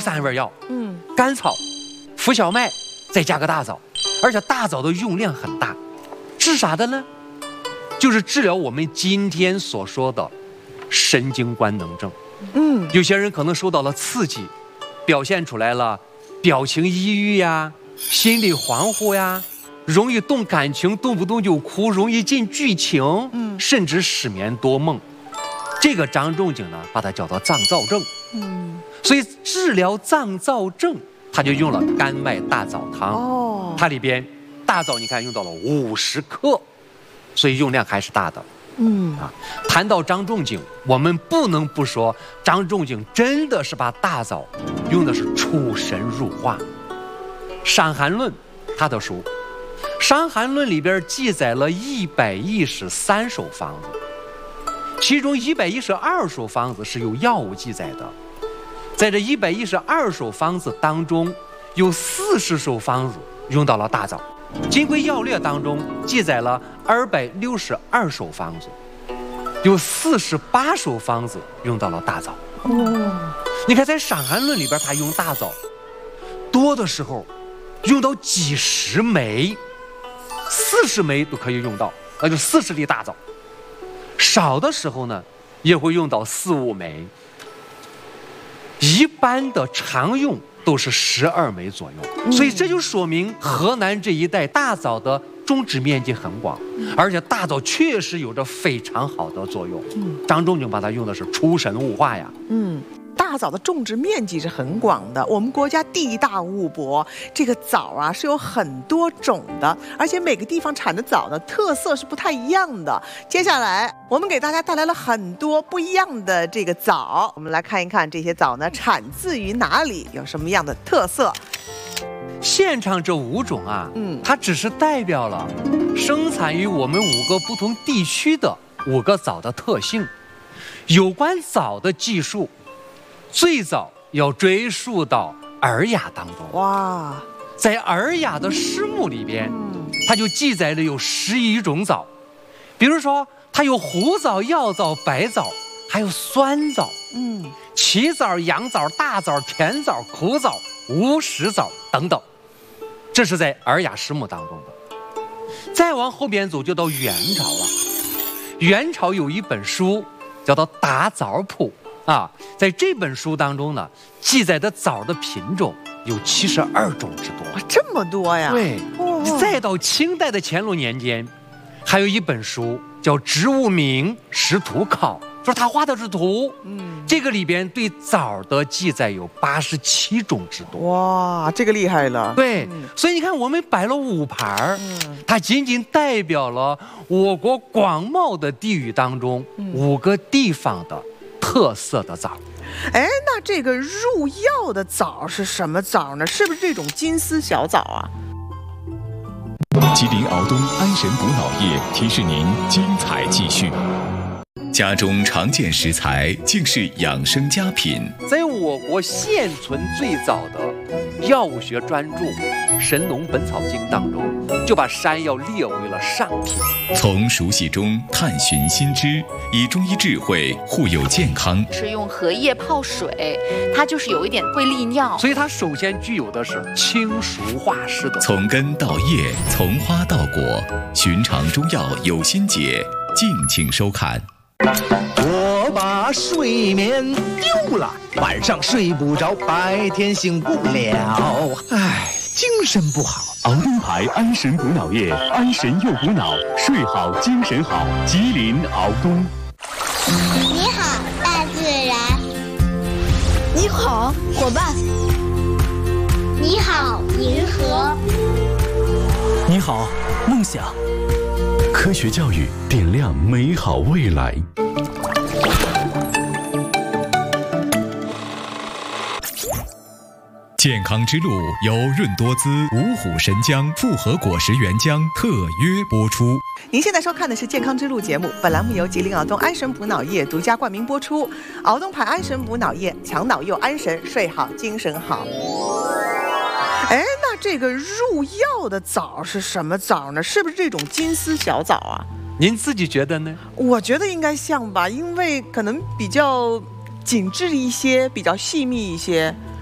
3味药，甘草、浮小麦，再加个大枣，而且大枣的用量很大，治啥的呢？就是治疗我们今天所说的神经官能症。有些人可能受到了刺激，表现出来了表情抑郁呀，心理恍惚呀，容易动感情，动不动就哭，容易进剧情，甚至失眠多梦。这个张仲景呢，把它叫做脏燥症。所以治疗脏燥症，他就用了甘麦大枣汤。它里边大枣你看用到了50克，所以用量还是大的。谈到张仲景，我们不能不说张仲景真的是把大枣用的是出神入化。《伤寒论》他的书，《伤寒论》里边记载了113首方子，其中112首方子是有药物记载的。在这112首方子当中，有40首方子用到了大枣。《金匮要略》当中记载了262首方子，有48首方子用到了大枣。你看在《伤寒论》里边，他用大枣多的时候用到几十枚，40枚都可以用到，那就40粒大枣。少的时候呢，也会用到4、5枚。一般的常用都是12枚左右，所以这就说明河南这一带大枣的种植面积很广，而且大枣确实有着非常好的作用。张仲景把它用的是出神入化呀。 大枣的种植面积是很广的，我们国家地大物博，这个枣啊是有很多种的，而且每个地方产的枣的特色是不太一样的。接下来我们给大家带来了很多不一样的这个枣，我们来看一看这些枣呢产自于哪里，有什么样的特色。 现场这5种啊，它只是代表了生产于我们5个不同地区的5个枣的特性。有关枣的技术，最早要追溯到《尔雅》当中。哇，在《尔雅》的诗目里边，它就记载了有11种枣，比如说它有胡枣、药枣、白枣，还有酸枣，奇枣、羊枣、大枣、甜枣、苦枣、无石枣等等，这是在《尔雅》诗目当中的。再往后边走，就到元朝了。元朝有一本书叫做《打枣谱》。在这本书当中呢，记载的枣的品种有72种之多。 这么多呀？ 对。再到清代的乾隆年间，还有一本书叫《植物名识图考》，说他画的是图。这个里边对枣的记载有87种之多。 哇，这个厉害了。 对，所以你看我们摆了5盘，它仅仅代表了我国广袤的地域当中5个地方的特色的枣。 那这个入药的枣是什么枣呢？是不是这种金丝小枣啊？ 吉林敖东安神补脑液提示您精彩继续。家中常见食材竟是养生佳品。 在我国现存最早的药物学专著《神农本草经》当中，就把山药列为了上品。 从熟悉中探寻新知，以中医智慧护佑健康。 是用荷叶泡水，它就是有一点会利尿， 所以它首先具有的是清熟化湿的。 从根到叶，从花到果，寻常中药有心解，敬请收看。 我把睡眠丢了，晚上睡不着，白天醒不了，精神不好。 敖东牌安神补脑液，安神又补脑，睡好精神好。吉林敖东。 你好，大自然。 你好，伙伴。 你好，银河。 你好，梦想。科学教育点亮美好未来。 健康之路由润多滋、五虎神姜复合果实原浆特约播出。 您现在收看的是《健康之路》节目，本栏目由吉林敖东安神补脑液独家冠名播出。敖东牌安神补脑液，强脑又安神，睡好精神好。那这个入药的枣是什么枣呢？是不是这种金丝小枣啊？ 您自己觉得呢？ 我觉得应该像吧，因为可能比较紧致一些，比较细密一些。